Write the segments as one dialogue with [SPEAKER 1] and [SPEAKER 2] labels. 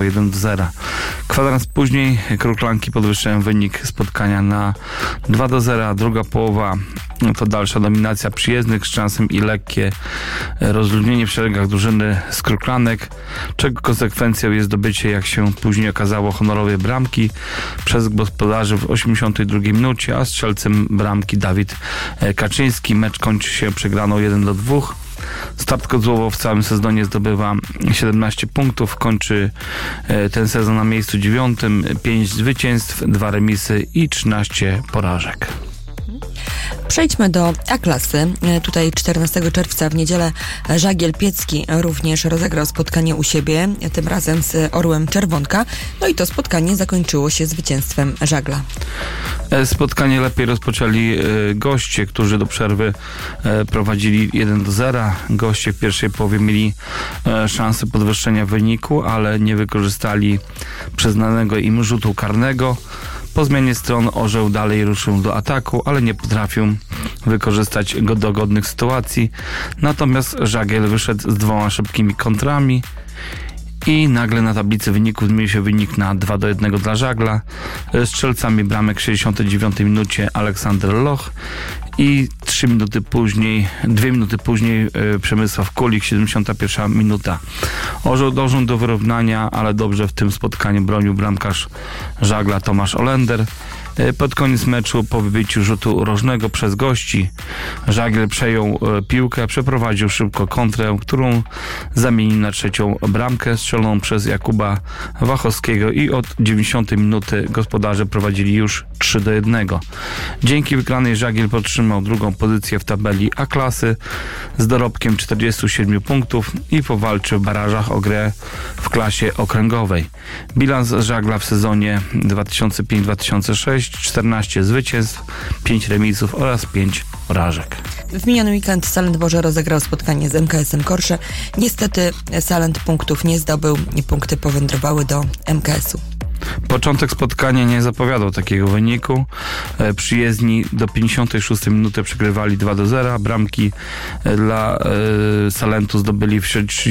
[SPEAKER 1] 1-0. Kwadrans później Kruklanki podwyższają wynik spotkania na 2-0. Druga połowa to dalsza dominacja przyjezdnych z szansem i lekkie rozluźnienie w szeregach drużyny z Kruklanek, czego konsekwencją jest zdobycie, jak się później okazało, honorowej bramki przez gospodarzy w 82 minucie, a strzelcem bramki Dawid Kaczyński. Mecz kończy się przegraną 1-2. Start Kozłowo w całym sezonie zdobywa 17 punktów, kończy ten sezon na miejscu 9, 5 zwycięstw, 2 remisy i 13 porażek.
[SPEAKER 2] Przejdźmy do A-klasy. Tutaj 14 czerwca w niedzielę Żagiel Piecki również rozegrał spotkanie u siebie, tym razem z Orłem Czerwonka. No i to spotkanie zakończyło się zwycięstwem Żagla.
[SPEAKER 1] Spotkanie lepiej rozpoczęli goście, którzy do przerwy prowadzili 1-0. Goście w pierwszej połowie mieli szansę podwyższenia wyniku, ale nie wykorzystali przyznanego im rzutu karnego. Po zmianie stron Orzeł dalej ruszył do ataku, ale nie potrafił wykorzystać go do godnych sytuacji. Natomiast Żagiel wyszedł z 2 szybkimi kontrami i nagle na tablicy wyników zmienił się wynik na 2-1 dla Żagla. Strzelcami bramek w 69 minucie Aleksander Loch i 2 minuty później Przemysław Kulik, 71 minuta. Orzeł dążył do wyrównania, ale dobrze w tym spotkaniu bronił bramkarz Żagla Tomasz Olender. Pod koniec meczu, po wybiciu rzutu rożnego przez gości, Żagiel przejął piłkę, przeprowadził szybko kontrę, którą zamienił na 3. bramkę strzeloną przez Jakuba Wachowskiego i od 90 minuty gospodarze prowadzili już 3-1. Dzięki wygranej Żagiel podtrzymał 2. pozycję w tabeli A-klasy z dorobkiem 47 punktów i powalczył w barażach o grę w klasie okręgowej. Bilans Żagla w sezonie 2005-2006: 14 zwycięstw, 5 remisów oraz 5 porażek.
[SPEAKER 2] W miniony weekend Salent Boże rozegrał spotkanie z MKS-em Korsze. Niestety Salent punktów nie zdobył i punkty powędrowały do MKS-u.
[SPEAKER 1] Początek spotkania nie zapowiadał takiego wyniku. Przyjezdni do 56 minuty przegrywali 2-0. Bramki dla Salentu zdobyli w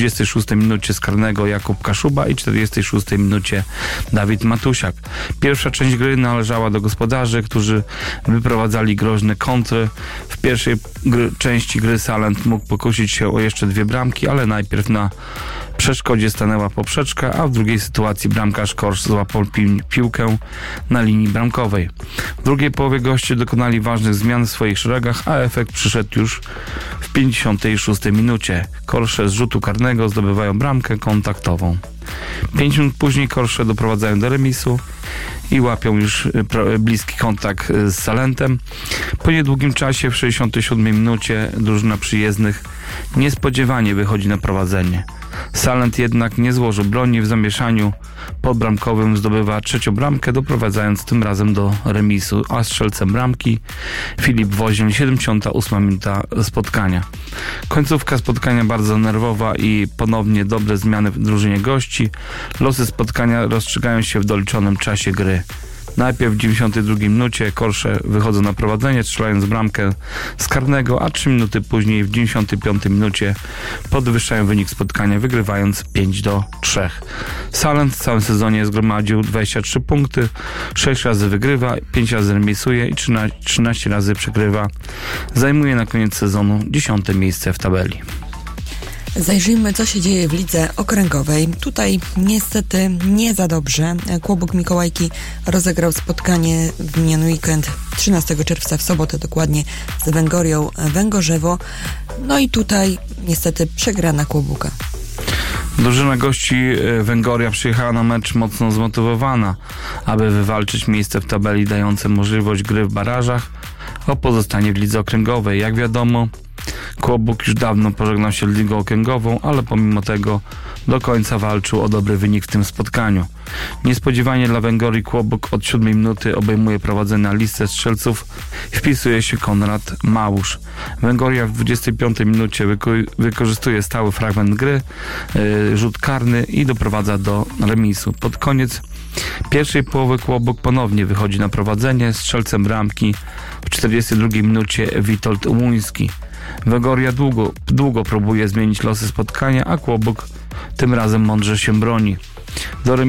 [SPEAKER 1] 36 minucie z karnego Jakub Kaszuba i 46 minucie Dawid Matusiak. Pierwsza część gry należała do gospodarzy, którzy wyprowadzali groźne kontry. W pierwszej części gry Salent mógł pokusić się o jeszcze 2 bramki, ale najpierw na przeszkodzie stanęła poprzeczka, a w drugiej sytuacji bramkarz Korsz złapał piłkę na linii bramkowej. W drugiej połowie goście dokonali ważnych zmian w swoich szeregach, a efekt przyszedł już w 56 minucie. Korsze z rzutu karnego zdobywają bramkę kontaktową. 5 minut później Korsze doprowadzają do remisu i łapią już bliski kontakt z Salentem. Po niedługim czasie w 67 minucie drużyna przyjezdnych niespodziewanie wychodzi na prowadzenie. Salent jednak nie złożył broni, w zamieszaniu podbramkowym zdobywa 3. bramkę, doprowadzając tym razem do remisu, a strzelcem bramki Filip Woźniel, 78 minuta spotkania. Końcówka spotkania bardzo nerwowa i ponownie dobre zmiany w drużynie gości. Losy spotkania rozstrzygają się w doliczonym czasie gry. Najpierw w 92 minucie Korsze wychodzą na prowadzenie, strzelając bramkę z karnego, a 3 minuty później w 95 minucie podwyższają wynik spotkania, wygrywając 5-3. Salent w całym sezonie zgromadził 23 punkty, 6 razy wygrywa, 5 razy remisuje i 13 razy przegrywa. Zajmuje na koniec sezonu 10. miejsce w tabeli.
[SPEAKER 2] Zajrzyjmy, co się dzieje w lidze okręgowej. Tutaj niestety nie za dobrze. Kłobuk Mikołajki rozegrał spotkanie w miniony weekend 13 czerwca w sobotę dokładnie z Węgorią Węgorzewo. No i tutaj niestety przegrana Kłobuka.
[SPEAKER 1] Drużyna gości Węgoria przyjechała na mecz mocno zmotywowana, aby wywalczyć miejsce w tabeli dające możliwość gry w barażach o pozostanie w lidze okręgowej. Jak wiadomo, Kłobuk już dawno pożegnał się z ligą okręgową, ale pomimo tego do końca walczył o dobry wynik w tym spotkaniu. Niespodziewanie dla Węgorii Kłobuk od 7 minuty obejmuje prowadzenie na listę strzelców. Wpisuje się Konrad Małusz. Węgoria w 25 minucie wykorzystuje stały fragment gry, rzut karny i doprowadza do remisu. Pod koniec pierwszej połowy Kłobuk ponownie wychodzi na prowadzenie. Strzelcem bramki w 42 minucie Witold Łuński. Węgoria długo próbuje zmienić losy spotkania, a Kłobuk tym razem mądrze się broni. Do